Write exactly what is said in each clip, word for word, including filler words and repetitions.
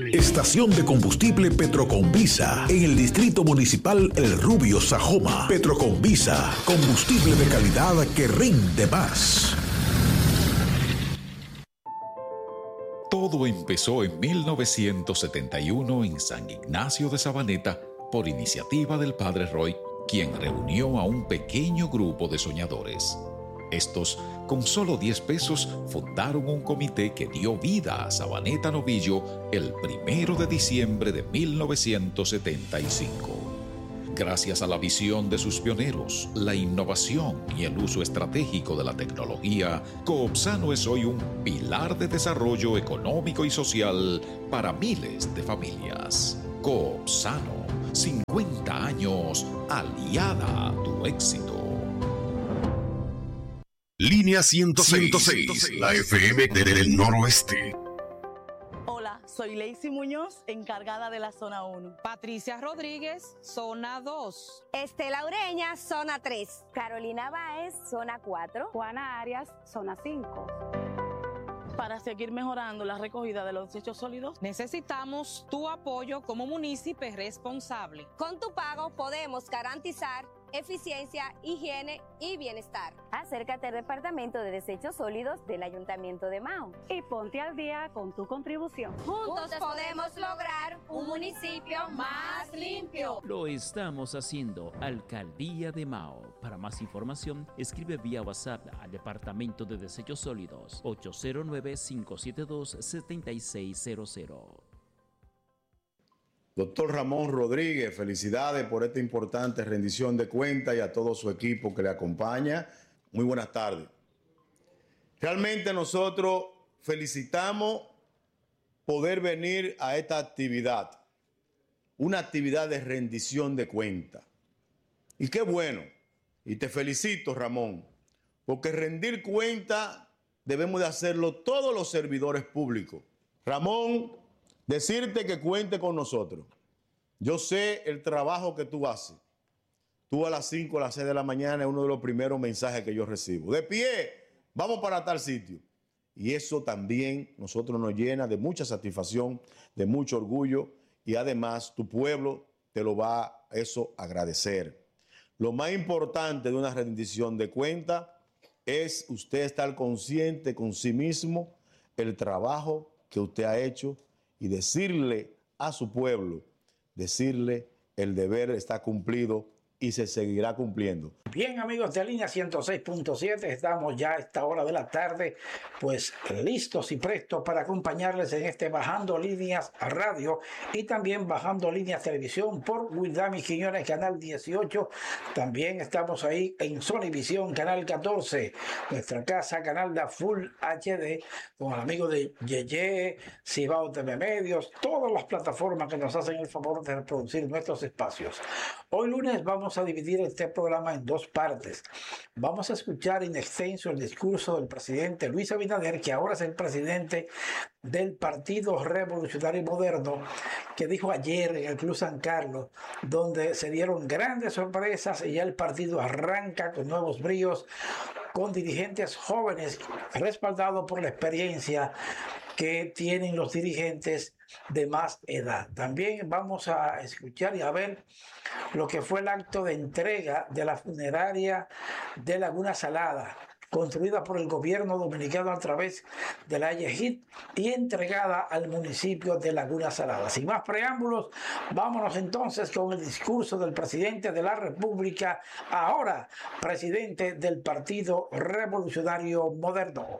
Estación de combustible Petroconvisa en el Distrito Municipal El Rubio, Sajoma. Petroconvisa, combustible de calidad que rinde más. Todo empezó en mil novecientos setenta y uno en San Ignacio de Sabaneta por iniciativa del padre Roy, quien reunió a un pequeño grupo de soñadores. Estos, con solo diez pesos, fundaron un comité que dio vida a Sabaneta Novillo el primero de diciembre de mil novecientos setenta y cinco. Gracias a la visión de sus pioneros, la innovación y el uso estratégico de la tecnología, Coopsano es hoy un pilar de desarrollo económico y social para miles de familias. Coopsano, cincuenta años aliada a tu éxito. Línea ciento seis, la F M del Noroeste. Hola, soy Lacey Muñoz, encargada de la zona uno. Patricia Rodríguez, zona dos. Estela Ureña, zona tres. Carolina Báez, zona cuatro. Juana Arias, zona cinco. Para seguir mejorando la recogida de los desechos sólidos, necesitamos tu apoyo como municipio responsable. Con tu pago podemos garantizar eficiencia, higiene y bienestar. Acércate al Departamento de Desechos Sólidos del Ayuntamiento de Mao y ponte al día con tu contribución. Juntos podemos lograr un municipio más limpio. Lo estamos haciendo, Alcaldía de Mao. Para más información, escribe vía WhatsApp al Departamento de Desechos Sólidos ocho cero nueve, cinco siete dos, siete seis cero cero. Doctor Ramón Rodríguez, felicidades por esta importante rendición de cuentas y a todo su equipo que le acompaña. Muy buenas tardes. Realmente nosotros felicitamos poder venir a esta actividad, una actividad de rendición de cuentas. Y qué bueno, y te felicito, Ramón, porque rendir cuentas debemos de hacerlo todos los servidores públicos. Ramón, decirte que cuente con nosotros. Yo sé el trabajo que tú haces. Tú a las cinco, a las seis de la mañana es uno de los primeros mensajes que yo recibo. De pie, vamos para tal sitio. Y eso también nosotros nos llena de mucha satisfacción, de mucho orgullo y además tu pueblo te lo va a eso agradecer. Lo más importante de una rendición de cuentas es usted estar consciente con sí mismo el trabajo que usted ha hecho y decirle a su pueblo, decirle el deber está cumplido y se seguirá cumpliendo. Bien, amigos de Línea ciento seis punto siete, estamos ya a esta hora de la tarde, pues listos y prestos para acompañarles en este Bajando Líneas Radio y también Bajando Líneas Televisión por Wildami Quiñones, canal dieciocho. También estamos ahí en Sonivisión, canal catorce, nuestra casa, canal de Full H D, con el amigo de Yeye, Cibao T V Medios, todas las plataformas que nos hacen el favor de reproducir nuestros espacios. Hoy lunes vamos a dividir este programa en dos partes. Vamos a escuchar in extenso el discurso del presidente Luis Abinader, que ahora es el presidente del Partido Revolucionario Moderno, que dijo ayer en el Club San Carlos, donde se dieron grandes sorpresas y ya el partido arranca con nuevos bríos, con dirigentes jóvenes, respaldados por la experiencia que tienen los dirigentes de más edad. También vamos a escuchar y a ver lo que fue el acto de entrega de la funeraria de Laguna Salada, construida por el gobierno dominicano a través de la Y E G I T y entregada al municipio de Laguna Salada. Sin más preámbulos, vámonos entonces con el discurso del presidente de la República, ahora presidente del Partido Revolucionario Moderno.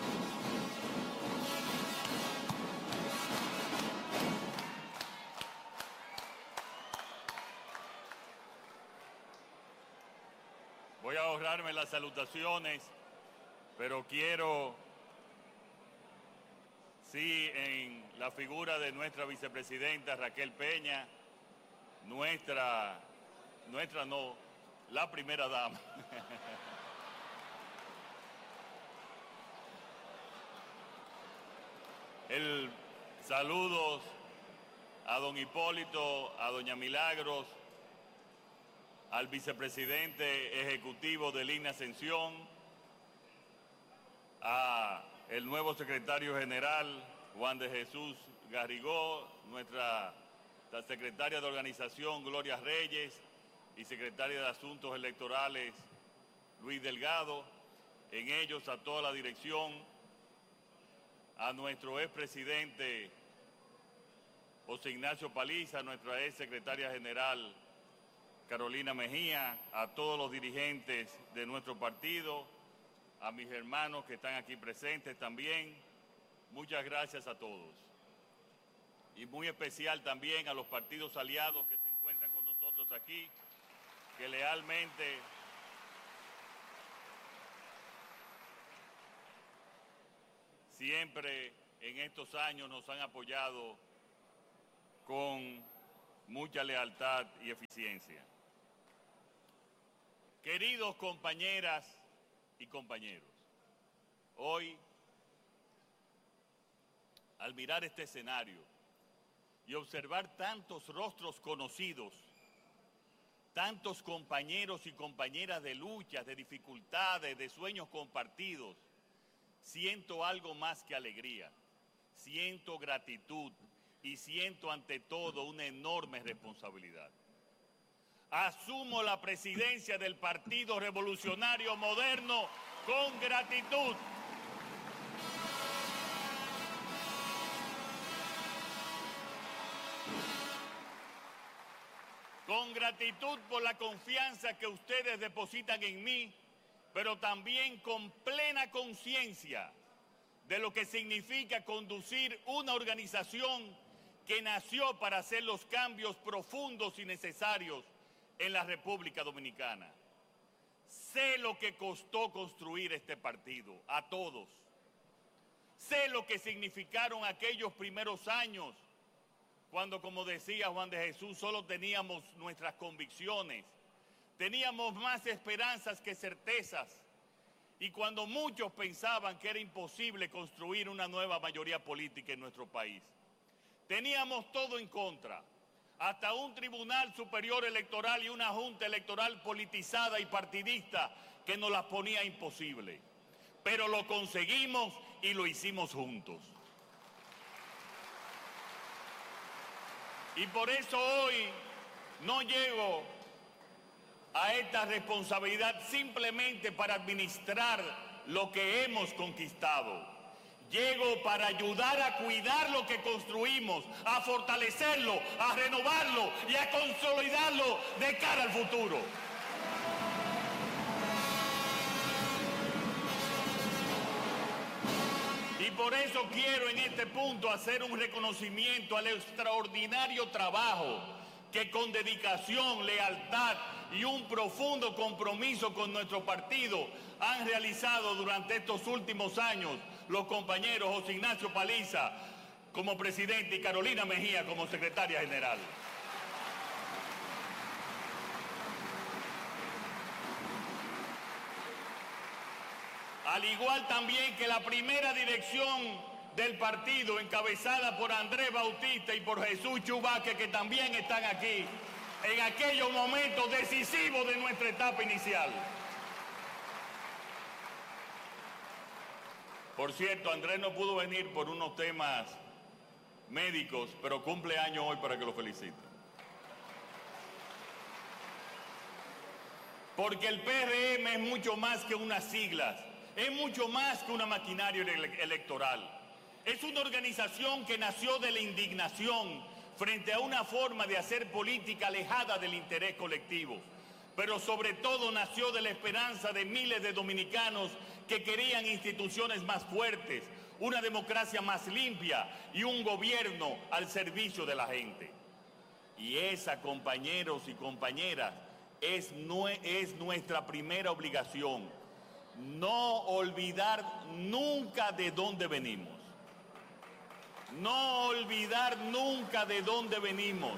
Voy a ahorrarme las salutaciones, pero quiero, sí, en la figura de nuestra vicepresidenta Raquel Peña, nuestra, nuestra no, la primera dama. El saludos a don Hipólito, a doña Milagros, al vicepresidente ejecutivo de Línea Ascensión, a el nuevo secretario general Juan de Jesús Garrigó, nuestra la secretaria de Organización, Gloria Reyes, y secretaria de Asuntos Electorales, Luis Delgado, en ellos a toda la dirección, a nuestro expresidente José Ignacio Paliza, a nuestra ex secretaria general Carolina Mejía, a todos los dirigentes de nuestro partido, a mis hermanos que están aquí presentes también. Muchas gracias a todos. Y muy especial también a los partidos aliados que se encuentran con nosotros aquí, que lealmente siempre en estos años nos han apoyado con mucha lealtad y eficiencia. Queridos compañeras y compañeros, hoy, al mirar este escenario y observar tantos rostros conocidos, tantos compañeros y compañeras de luchas, de dificultades, de sueños compartidos, siento algo más que alegría, siento gratitud y siento ante todo una enorme responsabilidad. Asumo la presidencia del Partido Revolucionario Moderno con gratitud. Con gratitud por la confianza que ustedes depositan en mí, pero también con plena conciencia de lo que significa conducir una organización que nació para hacer los cambios profundos y necesarios en la República Dominicana. Sé lo que costó construir este partido, a todos. Sé lo que significaron aquellos primeros años, cuando, como decía Juan de Jesús, solo teníamos nuestras convicciones, teníamos más esperanzas que certezas, y cuando muchos pensaban que era imposible construir una nueva mayoría política en nuestro país. Teníamos todo en contra, hasta un Tribunal Superior Electoral y una Junta Electoral politizada y partidista que nos las ponía imposible. Pero lo conseguimos y lo hicimos juntos. Y por eso hoy no llego a esta responsabilidad simplemente para administrar lo que hemos conquistado. Llego para ayudar a cuidar lo que construimos, a fortalecerlo, a renovarlo y a consolidarlo de cara al futuro. Y por eso quiero en este punto hacer un reconocimiento al extraordinario trabajo que con dedicación, lealtad y un profundo compromiso con nuestro partido han realizado durante estos últimos años los compañeros José Ignacio Paliza como presidente y Carolina Mejía como secretaria general. Al igual también que la primera dirección del partido, encabezada por Andrés Bautista y por Jesús Chubaque, que también están aquí, en aquellos momentos decisivos de nuestra etapa inicial. Por cierto, Andrés no pudo venir por unos temas médicos, pero cumple años hoy para que lo felicite. Porque el P R M es mucho más que unas siglas, es mucho más que una maquinaria ele- electoral. Es una organización que nació de la indignación frente a una forma de hacer política alejada del interés colectivo, pero sobre todo nació de la esperanza de miles de dominicanos que querían instituciones más fuertes, una democracia más limpia y un gobierno al servicio de la gente. Y esa, compañeros y compañeras, es, no, es nuestra primera obligación. No olvidar nunca de dónde venimos. No olvidar nunca de dónde venimos.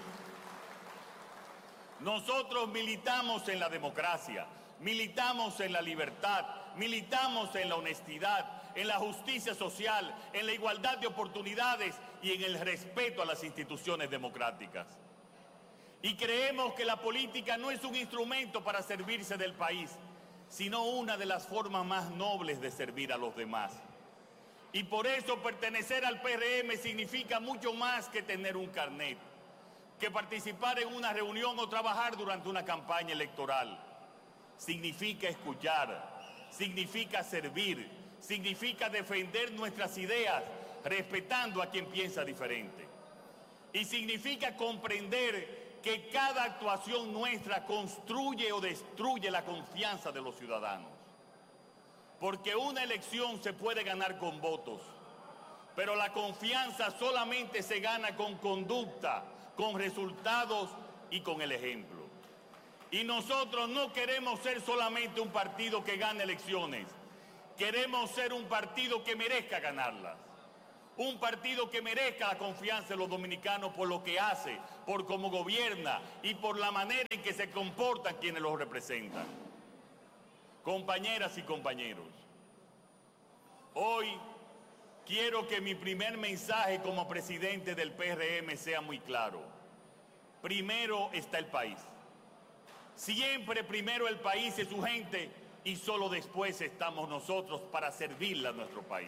Nosotros militamos en la democracia, militamos en la libertad, militamos en la honestidad, en la justicia social, en la igualdad de oportunidades y en el respeto a las instituciones democráticas. Y creemos que la política no es un instrumento para servirse del país, sino una de las formas más nobles de servir a los demás. Y por eso pertenecer al P R M significa mucho más que tener un carnet, que participar en una reunión o trabajar durante una campaña electoral. Significa escuchar, significa servir, significa defender nuestras ideas, respetando a quien piensa diferente. Y significa comprender que cada actuación nuestra construye o destruye la confianza de los ciudadanos. Porque una elección se puede ganar con votos, pero la confianza solamente se gana con conducta, con resultados y con el ejemplo. Y nosotros no queremos ser solamente un partido que gane elecciones, queremos ser un partido que merezca ganarlas. Un partido que merezca la confianza de los dominicanos por lo que hace, por cómo gobierna y por la manera en que se comportan quienes los representan. Compañeras y compañeros, hoy quiero que mi primer mensaje como presidente del P R M sea muy claro. Primero está el país. Siempre primero el país y su gente y solo después estamos nosotros para servirle a nuestro país.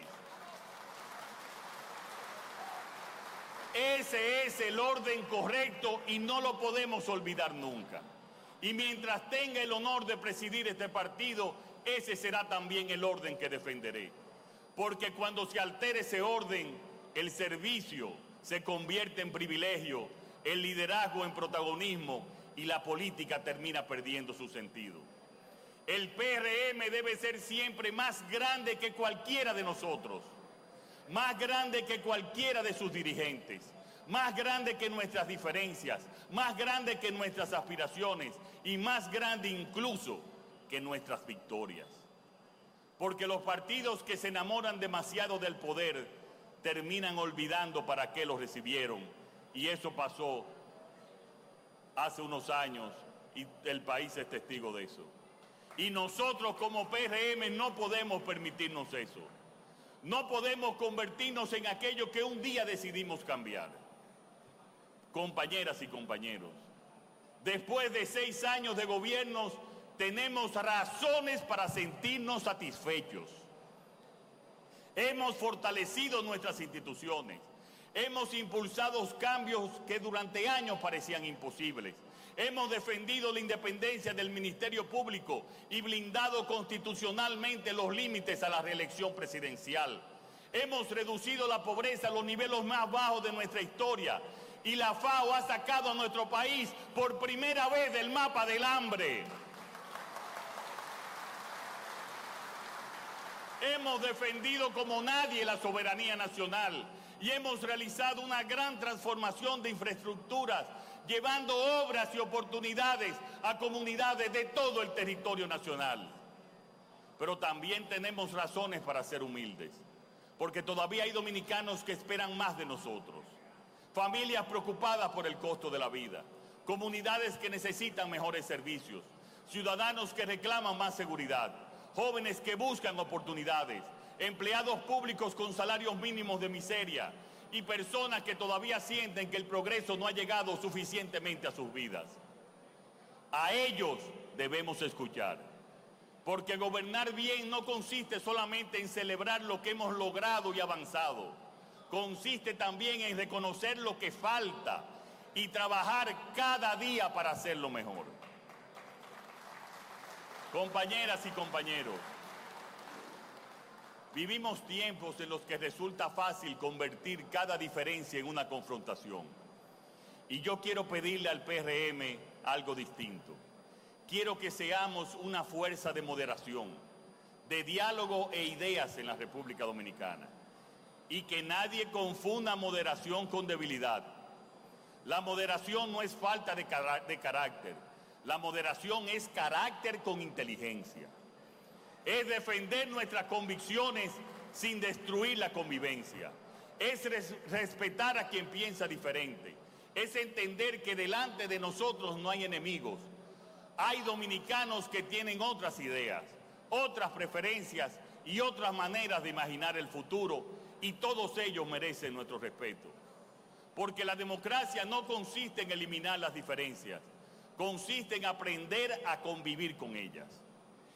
Ese es el orden correcto y no lo podemos olvidar nunca. Y mientras tenga el honor de presidir este partido, ese será también el orden que defenderé. Porque cuando se altere ese orden, el servicio se convierte en privilegio, el liderazgo en protagonismo y la política termina perdiendo su sentido. El P R M debe ser siempre más grande que cualquiera de nosotros, más grande que cualquiera de sus dirigentes, más grande que nuestras diferencias, más grande que nuestras aspiraciones y más grande incluso que nuestras victorias. Porque los partidos que se enamoran demasiado del poder terminan olvidando para qué los recibieron. Y eso pasó hace unos años y el país es testigo de eso. Y nosotros como P R M no podemos permitirnos eso. No podemos convertirnos en aquello que un día decidimos cambiar. Compañeras y compañeros, después de seis años de gobiernos, tenemos razones para sentirnos satisfechos. Hemos fortalecido nuestras instituciones, hemos impulsado cambios que durante años parecían imposibles. Hemos defendido la independencia del Ministerio Público y blindado constitucionalmente los límites a la reelección presidencial. Hemos reducido la pobreza a los niveles más bajos de nuestra historia y la FAO ha sacado a nuestro país por primera vez del mapa del hambre. Hemos defendido como nadie la soberanía nacional y hemos realizado una gran transformación de infraestructuras, llevando obras y oportunidades a comunidades de todo el territorio nacional. Pero también tenemos razones para ser humildes, porque todavía hay dominicanos que esperan más de nosotros. Familias preocupadas por el costo de la vida, comunidades que necesitan mejores servicios, ciudadanos que reclaman más seguridad, jóvenes que buscan oportunidades, empleados públicos con salarios mínimos de miseria y personas que todavía sienten que el progreso no ha llegado suficientemente a sus vidas. A ellos debemos escuchar, porque gobernar bien no consiste solamente en celebrar lo que hemos logrado y avanzado, consiste también en reconocer lo que falta y trabajar cada día para hacerlo mejor. Compañeras y compañeros, vivimos tiempos en los que resulta fácil convertir cada diferencia en una confrontación. Y yo quiero pedirle al P R M algo distinto. Quiero que seamos una fuerza de moderación, de diálogo e ideas en la República Dominicana. Y que nadie confunda moderación con debilidad. La moderación no es falta de, car- de carácter. La moderación es carácter con inteligencia. Es defender nuestras convicciones sin destruir la convivencia. Es res- respetar a quien piensa diferente. Es entender que delante de nosotros no hay enemigos. Hay dominicanos que tienen otras ideas, otras preferencias y otras maneras de imaginar el futuro, y todos ellos merecen nuestro respeto. Porque la democracia no consiste en eliminar las diferencias, consiste en aprender a convivir con ellas.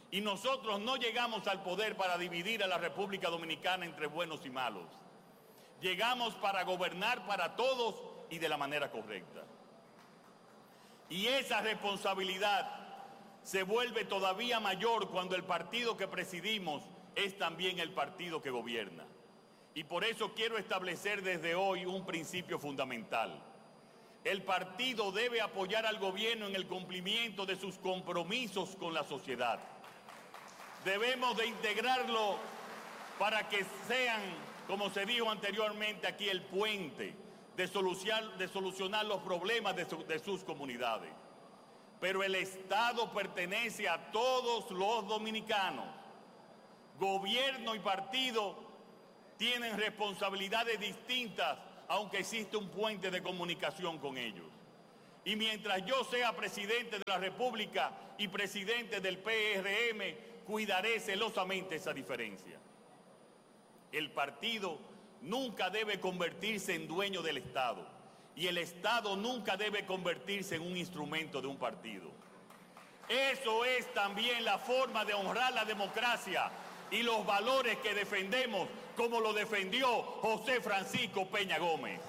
Y nosotros no llegamos al poder para dividir a la República Dominicana entre buenos y malos. Llegamos para gobernar para todos y de la manera correcta. Y esa responsabilidad se vuelve todavía mayor cuando el partido que presidimos es también el partido que gobierna. Y por eso quiero establecer desde hoy un principio fundamental. El partido debe apoyar al gobierno en el cumplimiento de sus compromisos con la sociedad. Debemos de integrarlo para que sean, como se dijo anteriormente aquí, el puente de solucionar, de solucionar los problemas de, su, de sus comunidades. Pero el Estado pertenece a todos los dominicanos. Gobierno y partido tienen responsabilidades distintas, aunque existe un puente de comunicación con ellos. Y mientras yo sea presidente de la República y presidente del P R M, cuidaré celosamente esa diferencia. El partido nunca debe convertirse en dueño del Estado y el Estado nunca debe convertirse en un instrumento de un partido. Eso es también la forma de honrar la democracia y los valores que defendemos, como lo defendió José Francisco Peña Gómez.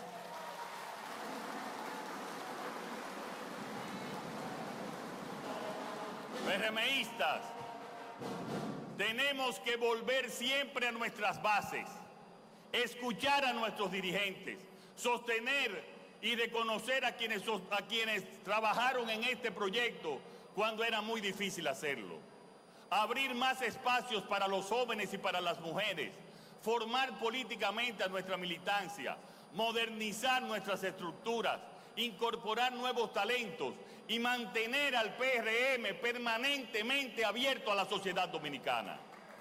PRMistas, tenemos que volver siempre a nuestras bases, escuchar a nuestros dirigentes, sostener y reconocer a quienes, a quienes trabajaron en este proyecto cuando era muy difícil hacerlo. Abrir más espacios para los jóvenes y para las mujeres, formar políticamente a nuestra militancia, modernizar nuestras estructuras, incorporar nuevos talentos y mantener al P R M permanentemente abierto a la sociedad dominicana.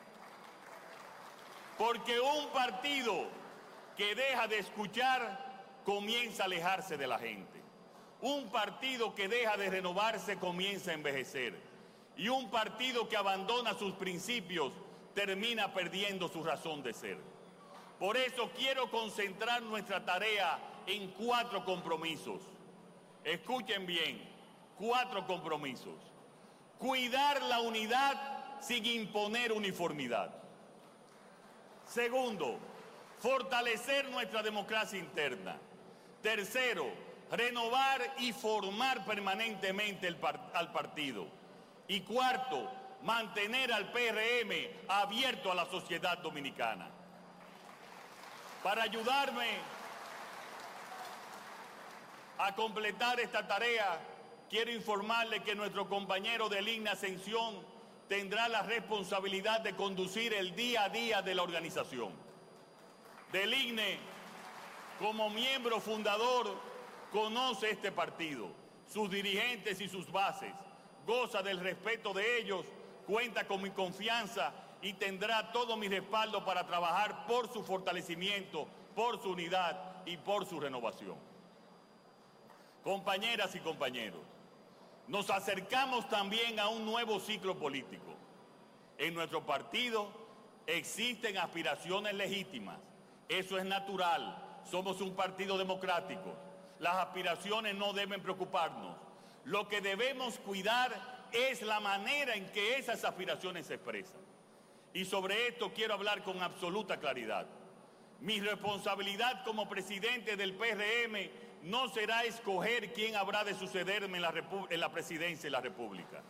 Porque un partido que deja de escuchar comienza a alejarse de la gente. Un partido que deja de renovarse comienza a envejecer. Y un partido que abandona sus principios termina perdiendo su razón de ser. Por eso quiero concentrar nuestra tarea en cuatro compromisos. Escuchen bien, cuatro compromisos. Cuidar la unidad sin imponer uniformidad. Segundo, fortalecer nuestra democracia interna. Tercero, renovar y formar permanentemente el par- al partido. Y cuarto, mantener al P R M abierto a la sociedad dominicana. Para ayudarme a completar esta tarea, quiero informarle que nuestro compañero del I N E Ascensión tendrá la responsabilidad de conducir el día a día de la organización. Del I N E, como miembro fundador, conoce este partido, sus dirigentes y sus bases. Goza del respeto de ellos, cuenta con mi confianza y tendrá todo mi respaldo para trabajar por su fortalecimiento, por su unidad y por su renovación. Compañeras y compañeros, nos acercamos también a un nuevo ciclo político. En nuestro partido existen aspiraciones legítimas, eso es natural, somos un partido democrático, las aspiraciones no deben preocuparnos. Lo que debemos cuidar es la manera en que esas aspiraciones se expresan. Y sobre esto quiero hablar con absoluta claridad. Mi responsabilidad como presidente del P R M no será escoger quién habrá de sucederme en la, en la presidencia de la República.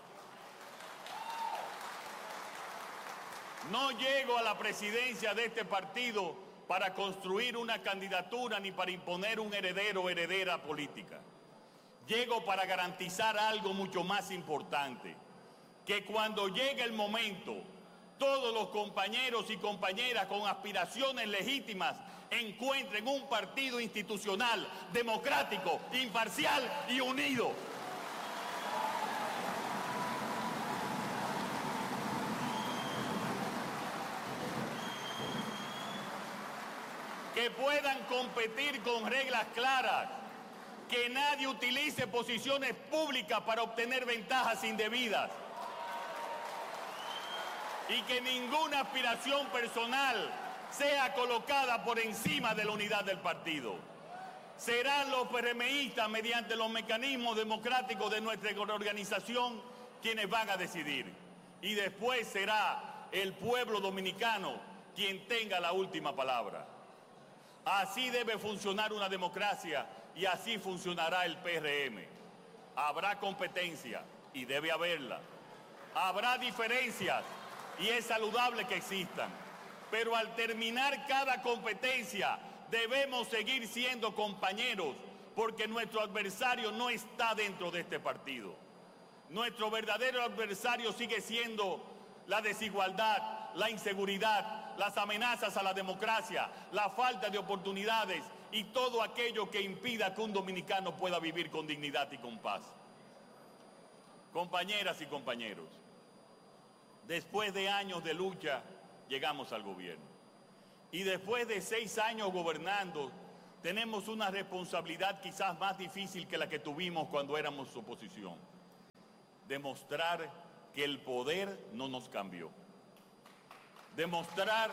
No llego a la presidencia de este partido para construir una candidatura ni para imponer un heredero o heredera política. Llego para garantizar algo mucho más importante, que cuando llegue el momento, todos los compañeros y compañeras con aspiraciones legítimas encuentren un partido institucional, democrático, imparcial y unido. Que puedan competir con reglas claras, que nadie utilice posiciones públicas para obtener ventajas indebidas y que ninguna aspiración personal sea colocada por encima de la unidad del partido. Serán los PRMistas, mediante los mecanismos democráticos de nuestra organización, quienes van a decidir. y después será el pueblo dominicano quien tenga la última palabra. Así debe funcionar una democracia y así funcionará el P R M. Habrá competencia y debe haberla. Habrá diferencias y es saludable que existan. Pero al terminar cada competencia debemos seguir siendo compañeros porque nuestro adversario no está dentro de este partido. Nuestro verdadero adversario sigue siendo la desigualdad, la inseguridad, las amenazas a la democracia, la falta de oportunidades y todo aquello que impida que un dominicano pueda vivir con dignidad y con paz. Compañeras y compañeros, después de años de lucha, llegamos al gobierno. Y después de seis años gobernando, tenemos una responsabilidad quizás más difícil que la que tuvimos cuando éramos oposición. Demostrar que el poder no nos cambió. Demostrar,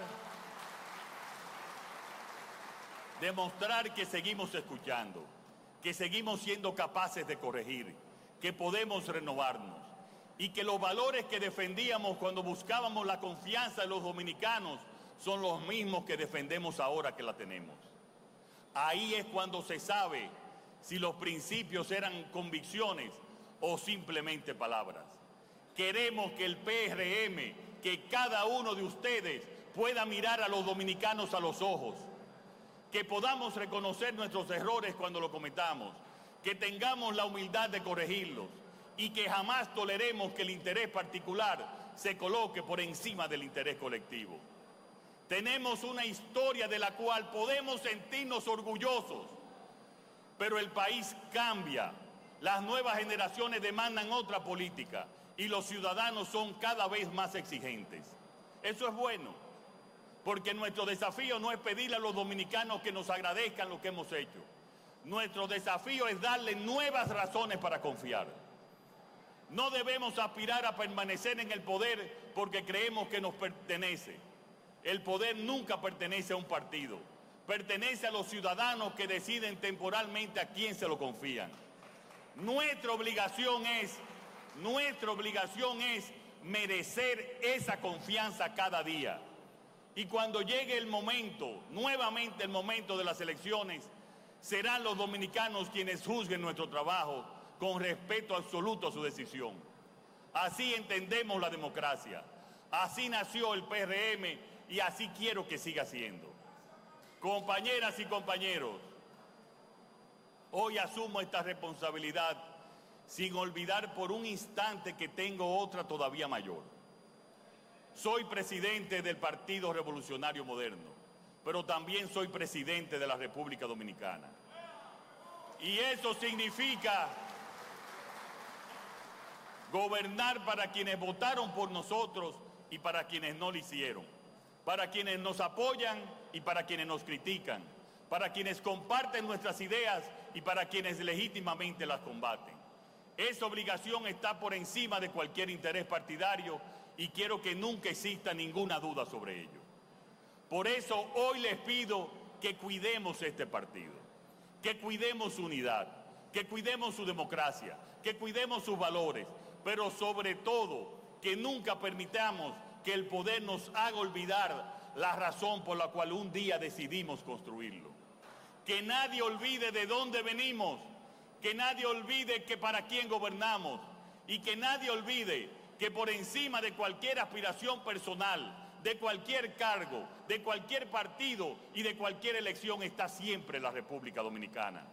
demostrar que seguimos escuchando, que seguimos siendo capaces de corregir, que podemos renovarnos y que los valores que defendíamos cuando buscábamos la confianza de los dominicanos son los mismos que defendemos ahora que la tenemos. Ahí es cuando se sabe si los principios eran convicciones o simplemente palabras. Queremos que el P R M, que cada uno de ustedes pueda mirar a los dominicanos a los ojos, que podamos reconocer nuestros errores cuando lo cometamos, que tengamos la humildad de corregirlos y que jamás toleremos que el interés particular se coloque por encima del interés colectivo. Tenemos una historia de la cual podemos sentirnos orgullosos, pero el país cambia, las nuevas generaciones demandan otra política y los ciudadanos son cada vez más exigentes. Eso es bueno, porque nuestro desafío no es pedirle a los dominicanos que nos agradezcan lo que hemos hecho. Nuestro desafío es darle nuevas razones para confiar. No debemos aspirar a permanecer en el poder porque creemos que nos pertenece. El poder nunca pertenece a un partido. Pertenece a los ciudadanos que deciden temporalmente a quién se lo confían. Nuestra obligación es, nuestra obligación es merecer esa confianza cada día. Y cuando llegue el momento, nuevamente el momento de las elecciones, serán los dominicanos quienes juzguen nuestro trabajo con respeto absoluto a su decisión. Así entendemos la democracia. Así nació el P R M y así quiero que siga siendo. Compañeras y compañeros, hoy asumo esta responsabilidad sin olvidar por un instante que tengo otra todavía mayor. Soy presidente del Partido Revolucionario Moderno, pero también soy presidente de la República Dominicana. Y eso significa gobernar para quienes votaron por nosotros y para quienes no lo hicieron, para quienes nos apoyan y para quienes nos critican, para quienes comparten nuestras ideas y para quienes legítimamente las combaten. Esa obligación está por encima de cualquier interés partidario y quiero que nunca exista ninguna duda sobre ello. Por eso hoy les pido que cuidemos este partido, que cuidemos su unidad, que cuidemos su democracia, que cuidemos sus valores, pero sobre todo que nunca permitamos que el poder nos haga olvidar la razón por la cual un día decidimos construirlo. Que nadie olvide de dónde venimos, que nadie olvide que para quién gobernamos y que nadie olvide que por encima de cualquier aspiración personal, de cualquier cargo, de cualquier partido y de cualquier elección está siempre la República Dominicana.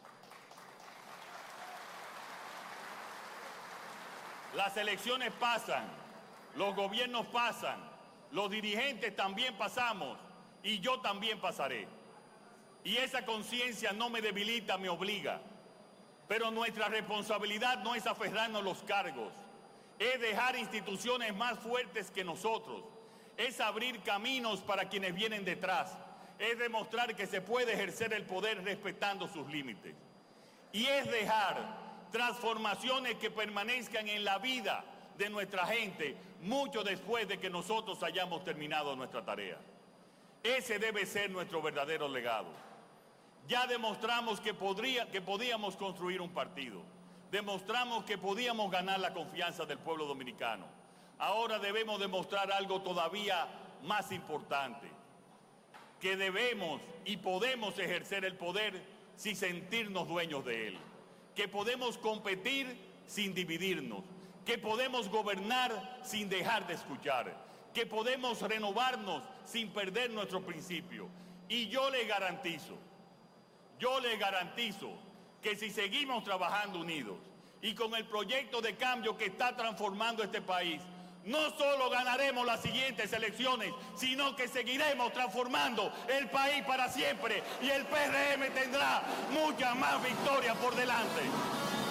Las elecciones pasan, los gobiernos pasan, los dirigentes también pasamos y yo también pasaré. Y esa conciencia no me debilita, me obliga. Pero nuestra responsabilidad no es aferrarnos a los cargos, es dejar instituciones más fuertes que nosotros, es abrir caminos para quienes vienen detrás, es demostrar que se puede ejercer el poder respetando sus límites. Y es dejar transformaciones que permanezcan en la vida de nuestra gente mucho después de que nosotros hayamos terminado nuestra tarea. Ese debe ser nuestro verdadero legado. Ya demostramos que, podría, que podíamos construir un partido. Demostramos que podíamos ganar la confianza del pueblo dominicano. Ahora debemos demostrar algo todavía más importante, que debemos y podemos ejercer el poder sin sentirnos dueños de él, que podemos competir sin dividirnos, que podemos gobernar sin dejar de escuchar, que podemos renovarnos sin perder nuestro principio. Y yo le garantizo, yo le garantizo que si seguimos trabajando unidos y con el proyecto de cambio que está transformando este país, no solo ganaremos las siguientes elecciones, sino que seguiremos transformando el país para siempre y el P R M tendrá muchas más victorias por delante.